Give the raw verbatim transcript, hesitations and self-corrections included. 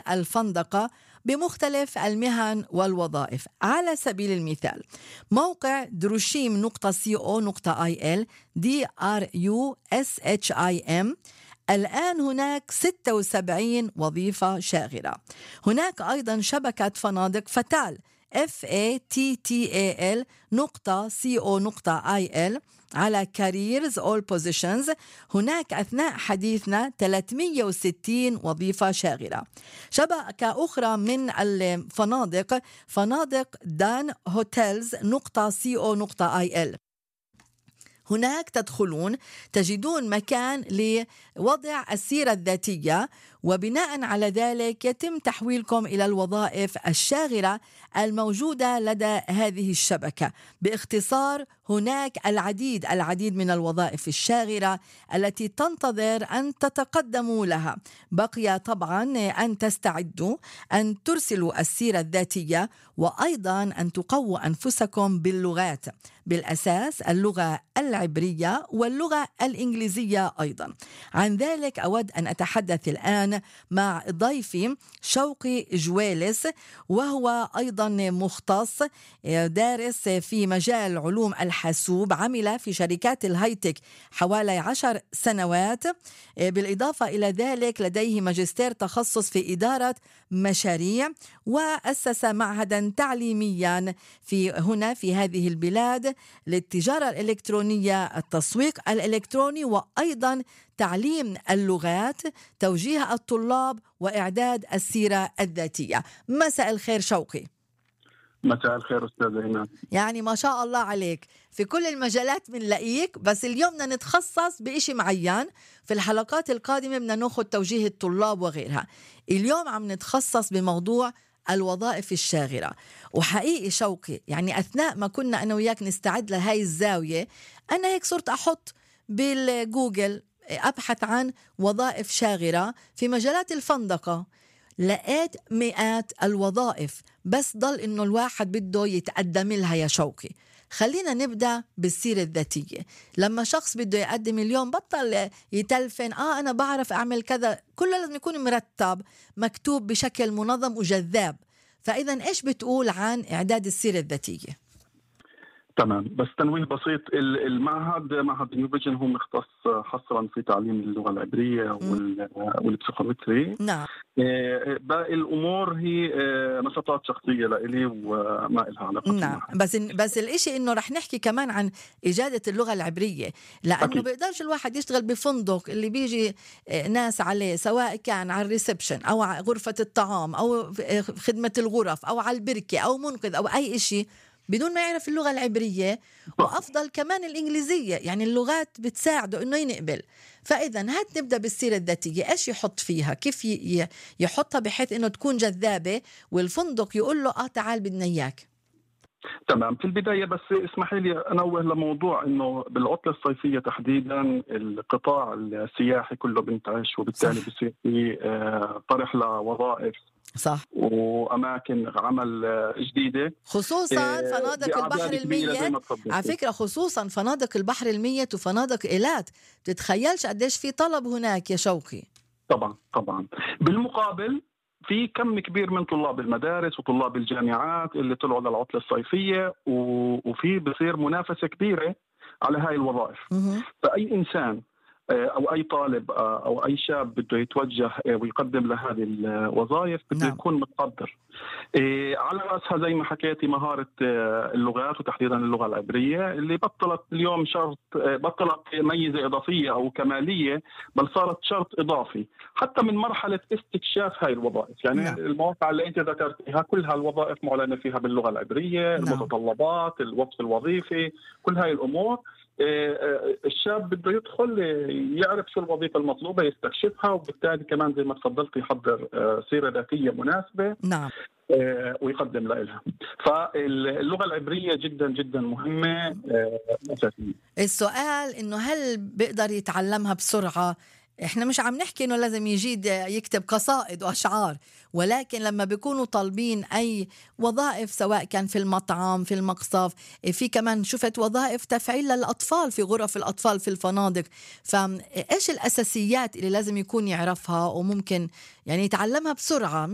الفندقة بمختلف المهن والوظائف. على سبيل المثال موقع دروشيم نقطة سي او نقطة اي ال دي ار يو اس اتش اي ام الآن هناك ستة وسبعين وظيفة شاغرة. هناك أيضا شبكة فنادق فتال اف اي تي تي اي ال نقطة سي او نقطة اي ال على careers all positions. هناك أثناء حديثنا ثلاثمئة وستين وظيفة شاغرة. شبكة أخرى من الفنادق فنادق دان هوتيلز نقطة سي او نقطة اي ال. هناك تدخلون تجدون مكان لوضع السيرة الذاتية، وبناء على ذلك يتم تحويلكم إلى الوظائف الشاغرة الموجودة لدى هذه الشبكة. باختصار هناك العديد العديد من الوظائف الشاغرة التي تنتظر أن تتقدموا لها. بقي طبعا أن تستعدوا أن ترسلوا السيرة الذاتية، وأيضا أن تقووا أنفسكم باللغات، بالأساس اللغة العبرية واللغة الإنجليزية أيضا. عن ذلك أود أن أتحدث الآن مع ضيفي شوقي جويلس، وهو أيضا مختص دارس في مجال علوم الحاسوب، عمل في شركات الهايتك حوالي عشر سنوات. بالإضافة إلى ذلك لديه ماجستير تخصص في إدارة مشاريع، وأسس معهدا تعليميا في هنا في هذه البلاد للتجارة الإلكترونية، التسويق الإلكتروني، وأيضا تعليم اللغات، توجيه الطلاب، وإعداد السيرة الذاتية. مساء الخير شوقي. مساء الخير أستاذ إيمان. يعني ما شاء الله عليك في كل المجالات بنلاقيك، بس اليوم بدنا نتخصص بإشي معين. في الحلقات القادمة بدنا ناخذ توجيه الطلاب وغيرها. اليوم عم نتخصص بموضوع الوظائف الشاغرة. وحقيقي شوقي يعني أثناء ما كنا أنا وياك نستعد لهاي الزاوية، أنا هيك صرت أحط بالجوجل أبحث عن وظائف شاغرة في مجالات الفندقة، لقيت مئات الوظائف، بس ضل إنه الواحد بده يتقدم لها. يا شوقي خلينا نبدأ بالسيرة الذاتية. لما شخص بده يقدم اليوم بطل يتلفن آه أنا بعرف أعمل كذا، كله لازم يكون مرتب مكتوب بشكل منظم وجذاب. فإذا إيش بتقول عن إعداد السيرة الذاتية؟ تمام، بس تنويه بسيط. المعهد معهد نيو فيجن هو مختص حصرا في تعليم اللغة العبرية والبسيكومتري. نعم. باقي الأمور هي نشاطات شخصية لإلي وما إلها علاقة. نعم، بس بس الإشي إنه رح نحكي كمان عن إجادة اللغة العبرية، لأنه بيقدرش الواحد يشتغل بفندق اللي بيجي ناس عليه، سواء كان على الريسبشن أو على غرفة الطعام أو خدمة الغرف أو على البركة أو منقذ أو أي إشي، بدون ما يعرف اللغة العبرية، وأفضل كمان الإنجليزية. يعني اللغات بتساعده إنه ينقبل. فإذا هات نبدأ بالسيرة الذاتية. إيش يحط فيها؟ كيف يحطها بحيث إنه تكون جذابة والفندق يقول له آه تعال بدنا إياك؟ تمام. في البداية بس اسمحي لي أنوه لموضوع إنه بالعطلة الصيفية تحديدا القطاع السياحي كله بنتعش، وبالتالي بصير في طرح لوظائف صح وأماكن عمل جديدة، خصوصا فنادق البحر الميت. على فكرة خصوصا فنادق البحر الميت وفنادق إيلات، تتخيلش قديش في طلب هناك يا شوقي. طبعا طبعا. بالمقابل في كم كبير من طلاب المدارس وطلاب الجامعات اللي طلعوا للعطلة الصيفية، وفي بصير منافسة كبيرة على هاي الوظائف. فأي إنسان أو أي طالب أو أي شاب بده يتوجه ويقدم لهذه الوظائف بده يكون متقدر. على رأسها زي ما حكيتي مهارة اللغات، وتحديدا اللغة العبرية اللي بطلت اليوم شرط، بطلت ميزة إضافية أو كمالية، بل صارت شرط إضافي حتى من مرحلة استكشاف هاي الوظائف. يعني نعم. المواقع اللي أنت ذكرتها كلها الوظائف معلنة فيها باللغة العبرية. نعم. المتطلبات، الوصف الوظيفي، كل هاي الأمور الشاب بده يدخل يعرف شو الوظيفة المطلوبة، يستكشفها، وبالتالي كمان زي ما تفضلت يحضر سيرة ذاتية مناسبة. نعم. ويقدم لها. فاللغة العبرية جدا جدا مهمة أساسية. السؤال إنه هل بيقدر يتعلمها بسرعة؟ إحنا مش عم نحكي إنه لازم يجيد يكتب قصائد وأشعار، ولكن لما بيكونوا طالبين أي وظائف سواء كان في المطعم، في المقصف، في كمان شفت وظائف تفعيل للأطفال في غرف الأطفال في الفنادق. فإيش الأساسيات اللي لازم يكون يعرفها وممكن يعني يتعلمها بسرعة؟